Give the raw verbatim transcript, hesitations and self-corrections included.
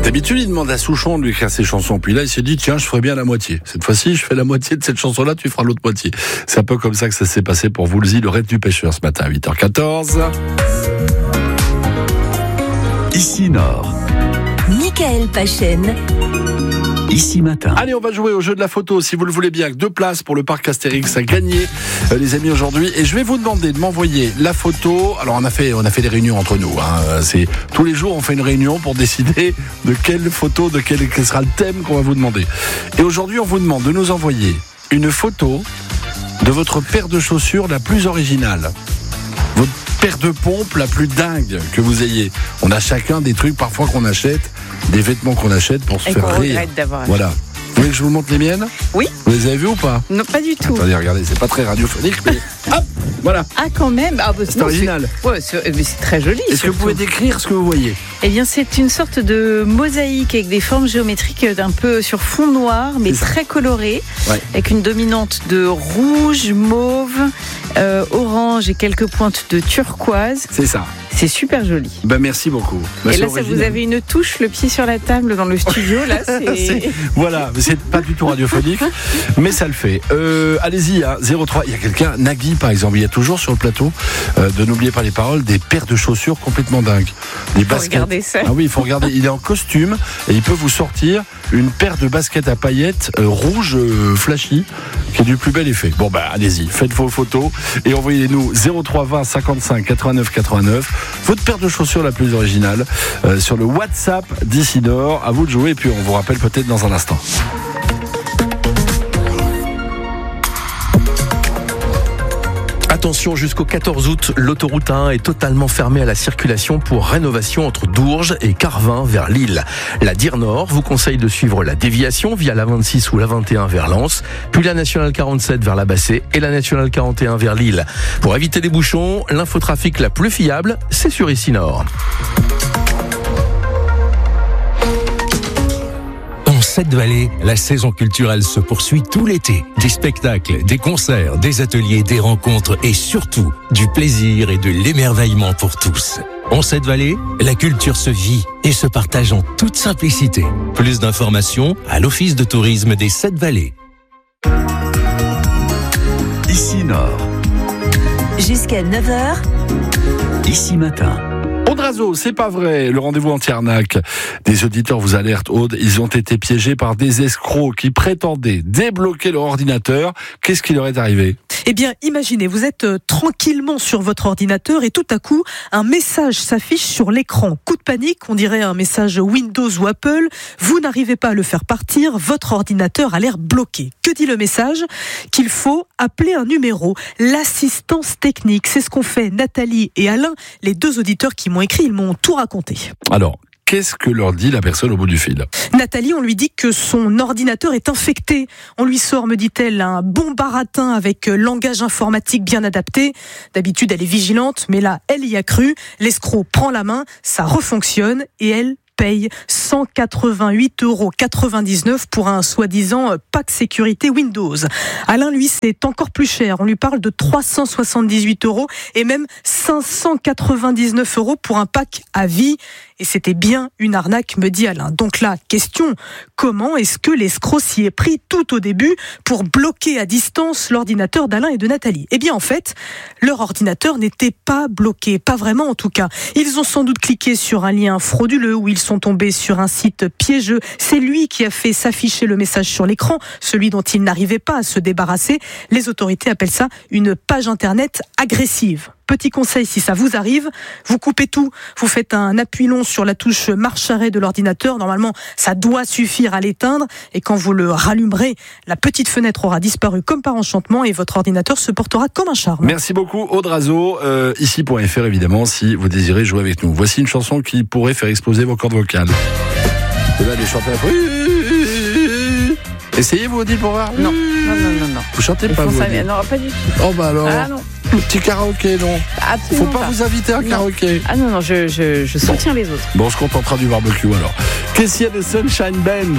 D'habitude, il demande à Souchon de lui écrire ses chansons. Puis là, il s'est dit, tiens, je ferai bien la moitié. Cette fois-ci, je fais la moitié de cette chanson-là, tu feras l'autre moitié. C'est un peu comme ça que ça s'est passé pour Woolsey, le raid du pêcheur, ce matin à huit heures quatorze. Ici Nord. Michael Pachen. Ici Matin. Allez, on va jouer au jeu de la photo, si vous le voulez bien. Deux places pour le parc Astérix à gagner, euh, les amis, aujourd'hui. Et je vais vous demander de m'envoyer la photo. Alors, on a fait, on a fait des réunions entre nous. Hein. C'est tous les jours, on fait une réunion pour décider de quelle photo, de quel, quel sera le thème qu'on va vous demander. Et aujourd'hui, on vous demande de nous envoyer une photo de votre paire de chaussures la plus originale. Votre paire de pompes la plus dingue que vous ayez. On a chacun des trucs parfois qu'on achète, des vêtements qu'on achète pour se Et faire qu'on rire. regrette d'avoir Voilà. Vous voulez que je vous montre les miennes ? Oui. Vous les avez vues ou pas ? Non, pas du tout. Attendez, regardez, c'est pas très radiophonique, mais hop, voilà. Ah, quand même. Ah, bah, C'est non, original. Ouais, c'est, mais c'est très joli. Est-ce que surtout. vous pouvez décrire ce que vous voyez ? Eh bien, c'est une sorte de mosaïque avec des formes géométriques d'un peu sur fond noir, mais C'est ça. très coloré, Ouais. avec une dominante de rouge, mauve, euh, orange et quelques pointes de turquoise. C'est ça. C'est super joli. Ben merci beaucoup. Ben, et c'est là, ça, original. vous avez une touche, le pied sur la table dans le studio. Là, c'est... C'est- Voilà, c'est pas du tout radiophonique, mais ça le fait. Euh, allez-y, hein, zéro trois. Il y a quelqu'un, Nagui par exemple, il y a toujours sur le plateau, euh, de N'oubliez pas les paroles, des paires de chaussures complètement dingues. Des baskets. regarder ça. Ah oui, il faut regarder. Il est en costume et il peut vous sortir une paire de baskets à paillettes euh, rouges euh, flashy, qui est du plus bel effet. Bon bah allez-y, faites vos photos et envoyez-nous zéro trois vingt cinquante-cinq quatre-vingt-neuf quatre-vingt-neuf votre paire de chaussures la plus originale euh, sur le WhatsApp d'Ici Nord. À vous de jouer et puis on vous rappelle peut-être dans un instant. Attention, jusqu'au quatorze août, l'autoroute A un est totalement fermée à la circulation pour rénovation entre Dourges et Carvin vers Lille. La D I R Nord vous conseille de suivre la déviation via la vingt-six ou la vingt et un vers Lens, puis la nationale quarante-sept vers la Bassée et la nationale quarante et un vers Lille. Pour éviter les bouchons, l'infotrafic la plus fiable, c'est sur Ici Nord. En Sept-Vallées, la saison culturelle se poursuit tout l'été. Des spectacles, des concerts, des ateliers, des rencontres et surtout du plaisir et de l'émerveillement pour tous. En Sept-Vallées, la culture se vit et se partage en toute simplicité. Plus d'informations à l'Office de tourisme des Sept-Vallées. Ici Nord. Jusqu'à neuf heures. Ici Matin. Audrazo, c'est pas vrai. Le rendez-vous anti-arnaque. Des auditeurs vous alertent, Aude. Ils ont été piégés par des escrocs qui prétendaient débloquer leur ordinateur. Qu'est-ce qui leur est arrivé ? Eh bien, imaginez, vous êtes euh, tranquillement sur votre ordinateur et tout à coup, un message s'affiche sur l'écran. Coup de panique, on dirait un message Windows ou Apple. Vous n'arrivez pas à le faire partir, votre ordinateur a l'air bloqué. Que dit le message ? Qu'il faut appeler un numéro, l'assistance technique. C'est ce qu'ont fait Nathalie et Alain, les deux auditeurs qui m'ont écrit, ils m'ont tout raconté. Alors, qu'est-ce que leur dit la personne au bout du fil ? Nathalie, on lui dit que son ordinateur est infecté. On lui sort, me dit-elle, un bon baratin avec langage informatique bien adapté. D'habitude, elle est vigilante, mais là, elle y a cru. L'escroc prend la main, ça refonctionne et elle paye cent quatre-vingt-huit euros quatre-vingt-dix-neuf pour un soi-disant pack sécurité Windows. Alain, lui, c'est encore plus cher. On lui parle de trois cent soixante-dix-huit euros et même cinq cent quatre-vingt-dix-neuf euros pour un pack à vie. Et c'était bien une arnaque, me dit Alain. Donc là, question, comment est-ce que l'escroc s'y est pris tout au début pour bloquer à distance l'ordinateur d'Alain et de Nathalie ? Eh bien, en fait, leur ordinateur n'était pas bloqué, pas vraiment en tout cas. Ils ont sans doute cliqué sur un lien frauduleux ou ils sont tombés sur un site piégeux. C'est lui qui a fait s'afficher le message sur l'écran, celui dont ils n'arrivaient pas à se débarrasser. Les autorités appellent ça une page internet agressive. Petit conseil, si ça vous arrive, vous coupez tout, vous faites un appui long sur la touche marche-arrêt de l'ordinateur. Normalement, ça doit suffire à l'éteindre. Et quand vous le rallumerez, la petite fenêtre aura disparu comme par enchantement et votre ordinateur se portera comme un charme. Merci beaucoup, Audrazo. Euh, ici point F R, évidemment, si vous désirez jouer avec nous. Voici une chanson qui pourrait faire exploser vos cordes vocales. Et là, les chanteurs... Essayez, vous dites pour voir. Non, non, non, non, non. Vous chantez Ils pas, font vous ça, dites. mais non, pas du tout. Oh bah alors, Ah non, petit karaoké, non. absolument Faut pas, vous inviter à un Non. karaoké. Ah non, non, je, je, je soutiens les autres. Bon, on se contentera du barbecue alors. Kessia de Sunshine Band.